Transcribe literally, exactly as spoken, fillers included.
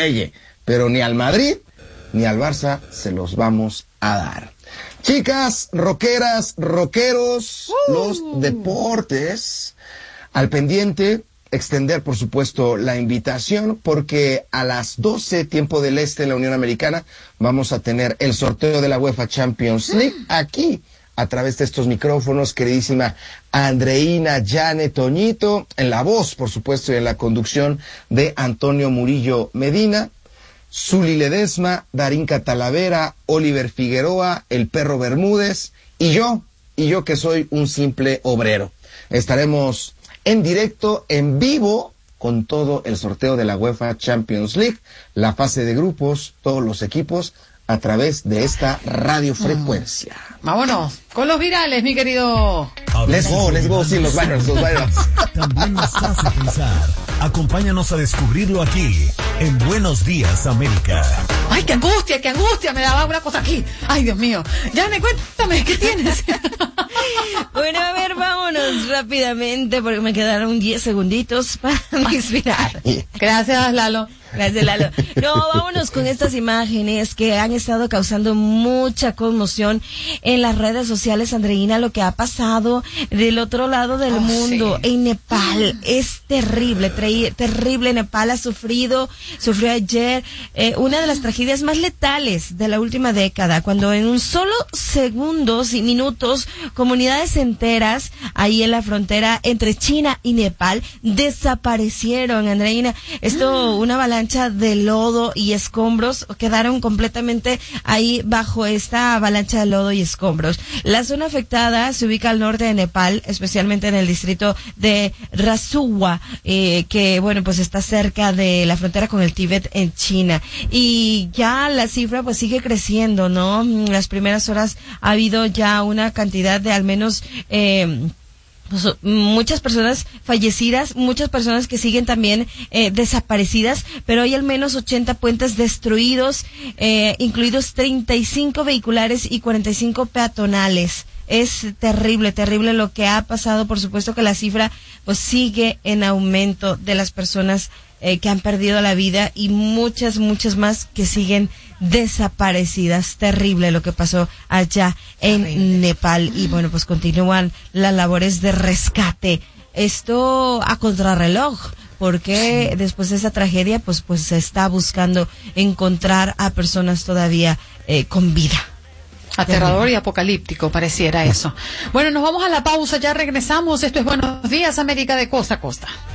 juegue, pero ni al Madrid ni al Barça se los vamos a dar. Chicas, rockeras, rockeros, uh. los deportes al pendiente. Extender, por supuesto, la invitación, porque a las doce, tiempo del este en la Unión Americana, vamos a tener el sorteo de la UEFA Champions League aquí, a través de estos micrófonos, queridísima Andreina, Yane, Toñito, en la voz, por supuesto, y en la conducción de Antonio Murillo Medina, Zuli Ledesma, Darinka Talavera, Oliver Figueroa, el Perro Bermúdez, y yo, y yo que soy un simple obrero. Estaremos en directo, en vivo, con todo el sorteo de la UEFA Champions League, la fase de grupos, todos los equipos, a través de esta radiofrecuencia. Mm. Vámonos con los virales, mi querido. Let's go, let's go, sí, los virals, los virals. También nos hace pensar. Acompáñanos a descubrirlo aquí, en Buenos Días, América. Ay, qué angustia, qué angustia, me daba una cosa aquí. Ay, Dios mío. Yane, cuéntame, ¿qué tienes? Bueno, a ver, vámonos rápidamente, porque me quedaron diez segunditos para mis virales. Gracias, Lalo. Gracias, Lalo. No, vámonos con estas imágenes que han estado causando mucha conmoción en las redes sociales, Andreina, lo que ha pasado del otro lado del oh, mundo, sí. en Nepal. Es terrible, tre- terrible. Nepal ha sufrido, sufrió ayer eh, una de las tragedias más letales de la última década, cuando en un solo segundos y minutos, comunidades enteras ahí en la frontera entre China y Nepal desaparecieron, Andreina. Esto, una avalancha de lodo y escombros quedaron completamente ahí bajo esta avalancha de lodo y escombros. La zona afectada se ubica al norte de Nepal, especialmente en el distrito de Rasuwa, eh, que bueno, pues está cerca de la frontera con el Tíbet en China. Y ya la cifra pues sigue creciendo, ¿no? En las primeras horas ha habido ya una cantidad de al menos eh, Pues, muchas personas fallecidas, muchas personas que siguen también eh, desaparecidas, pero hay al menos ochenta puentes destruidos, eh, incluidos treinta y cinco vehiculares y cuarenta y cinco peatonales. Es terrible, terrible lo que ha pasado. Por supuesto que la cifra pues sigue en aumento de las personas eh, que han perdido la vida y muchas, muchas más que siguen desaparecidas. Terrible lo que pasó allá en terrible. Nepal. Y bueno, pues continúan las labores de rescate. Esto a contrarreloj, porque sí. después de esa tragedia, pues, pues se está buscando encontrar a personas todavía eh, con vida. Aterrador y apocalíptico pareciera eso. Bueno, nos vamos a la pausa, ya regresamos. Esto es Buenos Días, América, de costa a costa.